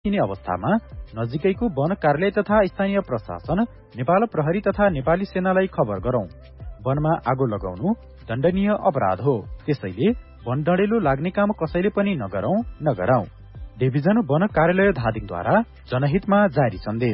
दिने अवस्थामा नजिकैको वन कार्यालय तथा स्थानीय प्रशासन, नेपाल प्रहरी तथा नेपाली सेनालाई खबर गरौं। वनमा आगो लगाउनु दण्डनीय अपराध हो, त्यसैले वन डढेलो लाग्ने काम कसैले पनि नगरौं। डिभिजन वन कार्यालय धादिङद्वारा जनहितमा जारी सन्देश।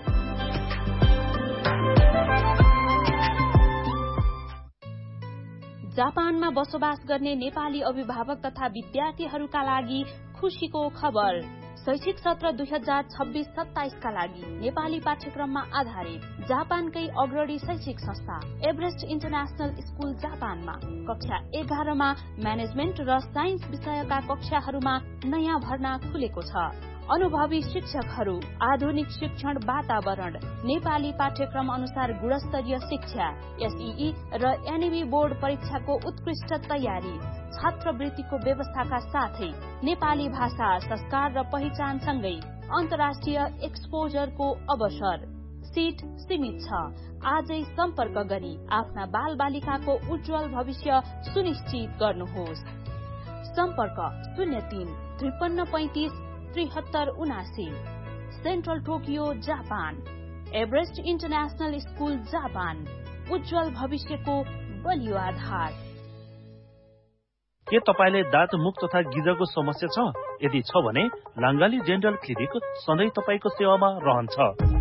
जापानमा बसोबास गर्ने नेपाली अभिभावक तथा विद्यार्थीहरूका लागि खुशीको खबर। शैक्षिक सत्र 2026-27 का लागि नेपाली पाठ्यक्रममा आधारित जापानकै अग्रणी शैक्षिक संस्था एभरेस्ट इन्टरनेशनल स्कूल जापानमा कक्षा 11 मा म्यानेजमेन्ट र साइन्स विषयका कक्षाहरूमा नयाँ भर्ना खुलेको छ। अनुभवी शिक्षकहरू, आधुनिक शिक्षण वातावरण, नेपाली पाठ्यक्रम अनुसार गुणस्तरीय शिक्षा, एसईई र एनईबी बोर्ड परीक्षाको उत्कृष्ट तयारी, छात्रवृत्तिको व्यवस्थाका साथै नेपाली भाषा, संस्कार र पहिचानसँगै अन्तर्राष्ट्रिय एक्सपोजरको अवसर। सीट सीमित छ। आजै सम्पर्क गरी आफ्ना बाल बालिकाको उज्जवल भविष्य सुनिश्चित गर्नुहोस्। सम्पर्क 03 53 35 73 79। Central Tokyo Japan. Everest international school Japan, उज्जवल भविष्यको बलियो आधार। के तपाईले दाँत मुख तथा गिजको समस्या छ? यदि छ भने लाङ्गाली डेन्टल क्लिनिक सधैँ तपाईको सेवामा रहन्छ।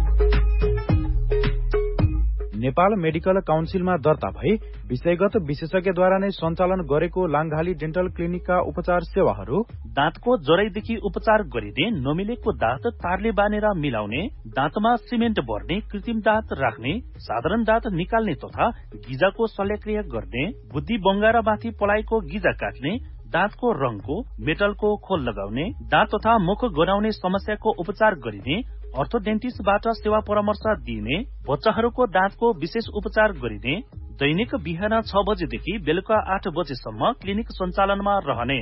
नेपाल मेडिकल काउन्सिलमा दर्ता भई विषयगत विशेषज्ञद्वारा नै सञ्चालन गरेको लाङ्गाली डेन्टल क्लिनिकका उपचार सेवाहरू दाँतको जराइदेखि उपचार गरिने, नमिलेको दाँत तारले बानेर मिलाउने, दाँतमा सिमेन्ट भर्ने, कृत्रिम दाँत राख्ने, साधारण दाँत निकाल्ने तथा गिजाको शल्यक्रिया गर्ने, बुद्धि बङ्गारामाथि पलाएको गिजा काट्ने, दाँतको रङको, मेटलको खोल लगाउने, दाँत तथा मुख गनाउने समस्याको उपचार गरिने, अर्थोडेन्टिस्टबाट सेवा परामर्श दिइने, बच्चाहरूको दाँतको विशेष उपचार गरिने, दैनिक बिहान 6 बजेदेखि बेलुका 8 बजेसम्म क्लिनिक सञ्चालनमा रहने।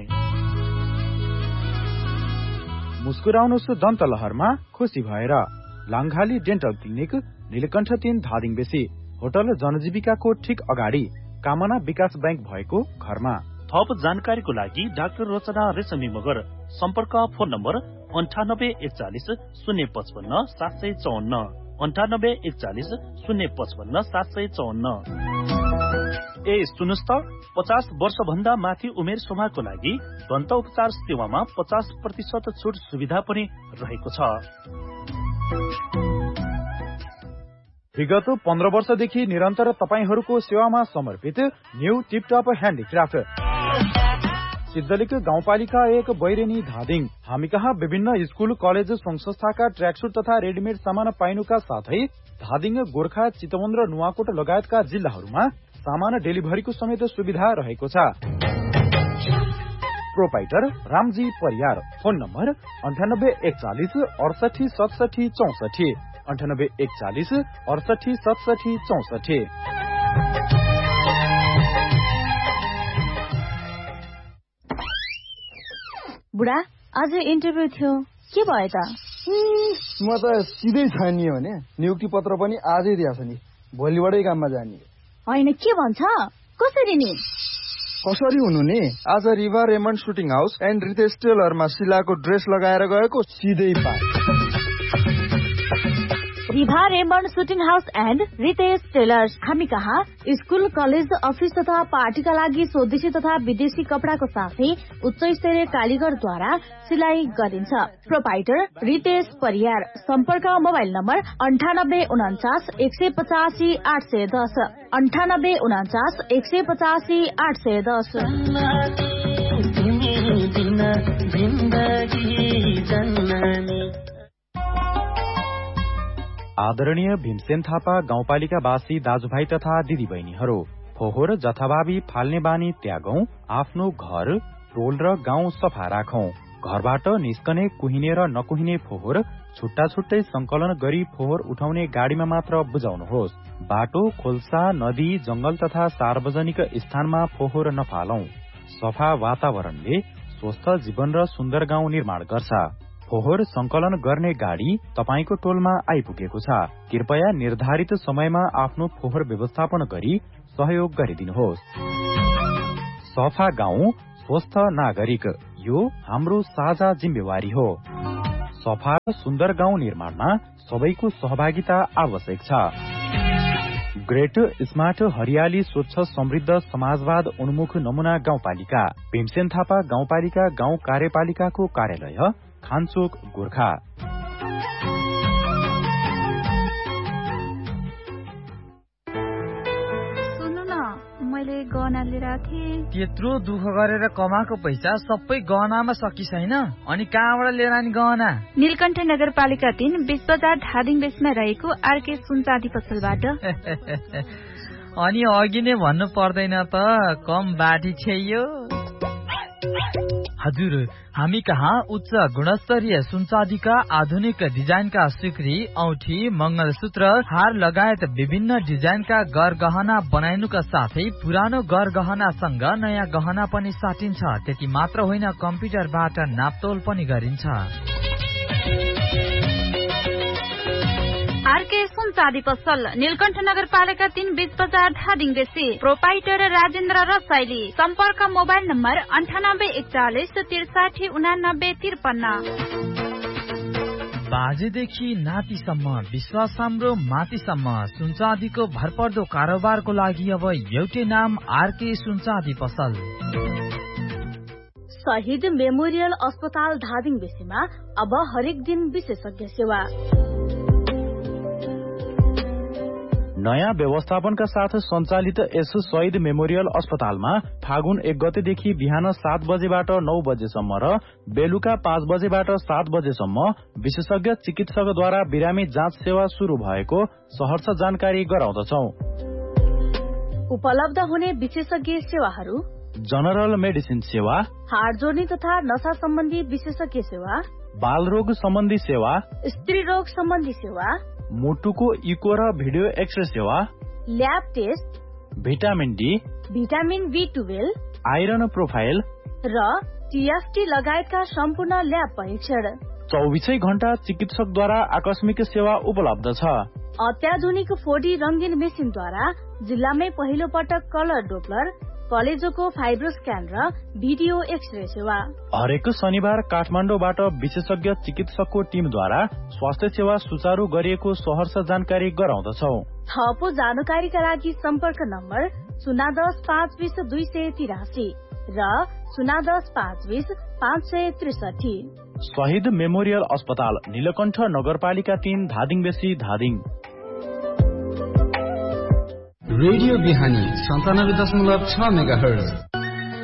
मुस्कुराउनुहोस् दन्त लहरमा खुसी भएर। लाङ्गाली डेन्टल क्लिनिक, नीलकण्ठ 3 धादिङ बेसी, होटल जनजीविकाको ठिक अगाडि, कामना विकास बैंक भएको घरमा। थप जानकारीको लागि डाक्टर रचना रेशमी मगर। सम्पर्क फोन नम्बर 9841 055 754 9841 055 754। ए सुन्नुस् त, 50 वर्ष भन्दा माथि उमेर समूहको लागि दन्त उपचार सेवामा 50% छुट सुविधा पनि रहेको छ। विगत 15 वर्षदेखि निरन्तर तपाईहरूको सेवामा समर्पित न्यू टिपटप ह्यान्डिक्राफ्ट सिद्धलिक गाउँपालिका 1 बैरेनी धादिङ। हामी कहाँ विभिन्न स्कूल, कलेज, संघ संस्थाका ट्र्याकसुट तथा रेडिमेड सामान पाइनुका साथै धादिङ, गोर्खा, चितवन र नुवाकोट लगायतका जिल्लाहरूमा सामान डेलिभरीको समेत सुविधा रहेको छ। Proprietor Ramji Pariyar. Phone number 9841 68 67 64 9841 68 67 64। बुढा, आज इन्टरभ्यू थियो, के भयो त? म त सिधै छानियो भने नियुक्ति पत्र पनि आजै दिएछ नि, भोलिबाटै काममा जाने। होइन, के भन्छ? कसरी नि? कसरी हुनु नि? आज Riva Raymond shooting house and Ritesh टेलरमा सिलाको dress लगाएर गएको, सिधै पाए। Riva Raymond shooting house and Ritesh tailors. हामी कहाँ स्कूल, कलेज, अफिस तथा पार्टीका लागि स्वदेशी तथा विदेशी कपडाको साथै उच्च स्तरीय कारीगरद्वारा सिलाइ गरिन्छ। प्रोपाइटर रितेश परियार। सम्पर्क मोबाइल नम्बर 9849 185 810 9849 185 810। आदरणीय भीमसेन थापा गाउँपालिकावासी दाजुभाइ तथा दिदीबहिनीहरू, फोहोर जथाभावी फाल्ने बानी त्यागौं, आफ्नो घर, टोल र गाउँ सफा राखौं। घरबाट निस्कने कुहिने र नकुहिने फोहोर छुट्टा छुट्टै संकलन गरी फोहोर उठाउने गाडीमा मात्र बुझाउनुहोस्। बाटो, खोल्सा, नदी, जंगल तथा सार्वजनिक स्थानमा फोहोर नफालौं। सफा वातावरणले स्वस्थ जीवन र सुन्दर गाउँ निर्माण गर्छ। फोहोर संकलन गर्ने गाडी तपाईको टोलमा आइपुगेको छ। कृपया निर्धारित समयमा आफ्नो फोहोर व्यवस्थापन गरी सहयोग गरिदिनुहोस्। सफा गाउँ, स्वस्थ नागरिक, यो हाम्रो साझा जिम्मेवारी हो। सफा र सुन्दर गाउँ निर्माणमा सबैको सहभागिता आवश्यक छ। ग्रेट स्मार्ट हरियाली स्वच्छ समृद्ध समाजवाद उन्मुख नमुना गाउँपालिका भीमसेन थापा गाउँपालिका गाउँ कार्यपालिकाको कार्यालय खानचोक गोर्खा। मैले गहना लिएर थिएँ। त्यत्रो दुःख गरेर कमाएको पैसा सबै गहनामा सकिसैन, अनि कहाँबाट लिएर आनी गहना? नीलकण्ठ नगरपालिका 3 बीच बजार धादिङ बेसमा रहेको आरके सुनचाँदी पसलबाट। अनि अघि नै भन्नु पर्दैन त, कम बाटी छैयो। हजुर, हामी कहाँ उच्च गुणस्तरीय सुनचाँदीका आधुनिक डिजाइनका सिक्री, औठी, मंगलसूत्र, हार लगायत विभिन्न डिजाइनका गरगहना बनाइनुका साथै पुरानो गरगहनासँग नयाँ गहना पनि साटिन्छ। त्यति मात्र होइन, कम्प्युटरबाट नापतोल पनि गरिन्छ। आरके सुनचाँदी पसल नीलकण्ठ नगरपालिका 3 बीच बजार धादिङ बेसी। प्रोपाइटर राजेन्द्र रसाइली। सम्पर्क मोबाइल नम्बर 9841 63 89 53। बाजेदेखि नातिसम्म विश्वास हाम्रो मातिसम्म सुनचाँदीको भरपर्दो कारोबारको लागि अब एउटै नाम आरके सुनचाँदी पसल। शहीद मेमोरियल अस्पताल धादिङ बेसीमा अब हरेक दिन विशेषज्ञ सेवा। नयाँ व्यवस्थापनका साथ सञ्चालित यस शहीद मेमोरियल अस्पतालमा फागुन 1 गतेदेखि बिहान 7 बजेबाट 9 बजेसम्म र बेलुका 5 बजेबाट 7 बजेसम्म विशेषज्ञ चिकित्सकद्वारा बिरामी जाँच सेवा शुरू भएको सहर्ष जानकारी गराउँदछौ। उपलब्ध हुने विशेषज्ञ सेवाहरू: जनरल मेडिसिन सेवा, हाड जोड्ने तथा नशा सम्बन्धी विशेषज्ञ सेवा, बालरोग सम्बन्धी सेवा, स्त्री रोग सम्बन्धी सेवा, मुटुको इको र भिडियो एक्सरे सेवा, lab test, vitamin D, vitamin B12, iron profile र TFT लगायतका सम्पूर्ण ल्याब परीक्षण। 24 घण्टा चिकित्सकद्वारा आकस्मिक सेवा उपलब्ध छ। अत्याधुनिक 4D रंगीन मेसिनद्वारा जिल्लामै पहिलो पटक कलर डोप्लर, कलेजोको फाइब्रो स्क्यान र भिडियो एक्सरे सेवा। हरेक शनिबार काठमाडौँबाट विशेषज्ञ चिकित्सकको टिमद्वारा स्वास्थ्य सेवा सुचारू गरिएको सहर्ष जानकारी गराउँदछौ। थप जानकारीका लागि सम्पर्क नम्बर 010 520 283 र 010 520 563। शहीद मेमोरियल अस्पताल नीलकण्ठ नगरपालिका 3 धादिङ बेसी धादिङ। रेडियो बिहानी 97.6 मेगाहर्ज।